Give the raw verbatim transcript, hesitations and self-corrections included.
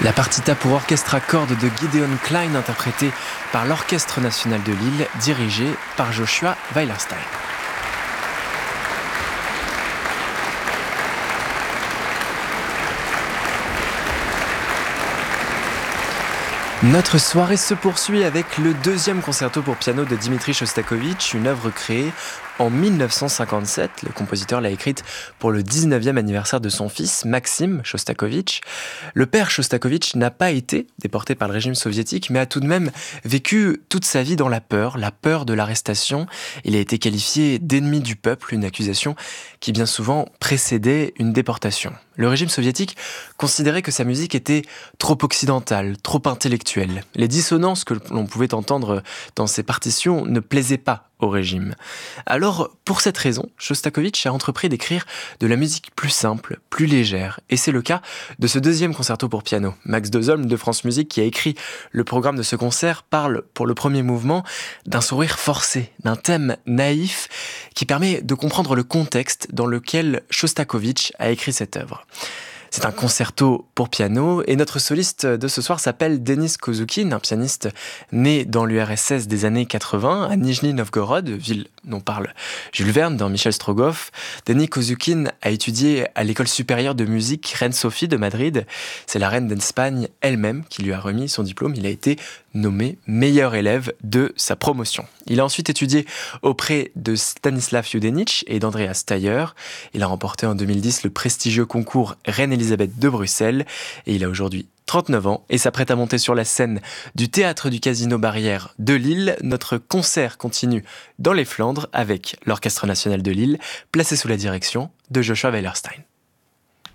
La partita pour orchestre à cordes de Gideon Klein, interprétée par l'Orchestre national de Lille, dirigé par Joshua Weilerstein. Notre soirée se poursuit avec le deuxième concerto pour piano de Dimitri Shostakovich, une œuvre créée en dix-neuf cent cinquante-sept. Le compositeur l'a écrite pour le dix-neuvième anniversaire de son fils, Maxime Shostakovich. Le père Shostakovich n'a pas été déporté par le régime soviétique, mais a tout de même vécu toute sa vie dans la peur, la peur de l'arrestation. Il a été qualifié d'ennemi du peuple, une accusation qui bien souvent précédait une déportation. Le régime soviétique considérait que sa musique était trop occidentale, trop intellectuelle. Les dissonances que l'on pouvait entendre dans ses partitions ne plaisaient pas au régime. Alors, pour cette raison, Shostakovich a entrepris d'écrire de la musique plus simple, plus légère, et c'est le cas de ce deuxième concerto pour piano. Max Dozolm de France Musique, qui a écrit le programme de ce concert, parle pour le premier mouvement d'un sourire forcé, d'un thème naïf qui permet de comprendre le contexte dans lequel Shostakovich a écrit cette œuvre. C'est un concerto pour piano et notre soliste de ce soir s'appelle Denis Kozukhin, un pianiste né dans l'U R S S des années quatre-vingts à Nijni Novgorod, ville dont parle Jules Verne dans Michel Strogoff. Denis Kozukhin a étudié à l'école supérieure de musique Reine Sophie de Madrid. C'est la reine d'Espagne elle-même qui lui a remis son diplôme. Il a été nommé meilleur élève de sa promotion. Il a ensuite étudié auprès de Stanislav Yudenich et d'Andreas Steier. Il a remporté en deux mille dix le prestigieux concours Reine-Élisabeth de Bruxelles et il a aujourd'hui trente-neuf ans et s'apprête à monter sur la scène du Théâtre du Casino Barrière de Lille. Notre concert continue dans les Flandres avec l'Orchestre national de Lille, placé sous la direction de Joshua Weilerstein.